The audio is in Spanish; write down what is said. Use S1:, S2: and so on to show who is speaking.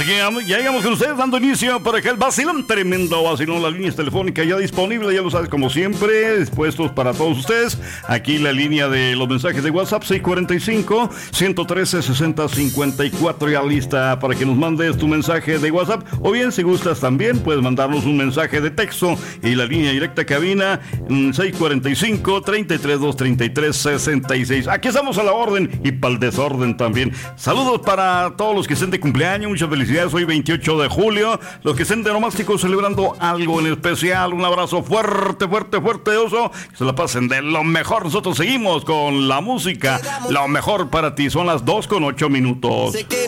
S1: llegamos con ustedes dando inicio para aquel vacilón, tremendo vacilón. La línea telefónica ya disponible, ya lo sabes, como siempre, dispuestos para todos ustedes. Aquí la línea de los mensajes de WhatsApp, 645-113-6054, ya lista para que nos mandes tu mensaje de WhatsApp. O bien, si gustas también, puedes mandarnos un mensaje de texto. Y la línea directa cabina, 645-332-3366. Aquí estamos a la orden y para el desorden también. Saludos para todos los que estén de cumpleaños, muchas felicidades, hoy 28 de julio. Los que estén de nomásticos celebrando algo en especial, un abrazo fuerte, oso. Que se la pasen de lo mejor. Nosotros seguimos con la música, lo mejor para ti. Son las 2:08.
S2: Sé que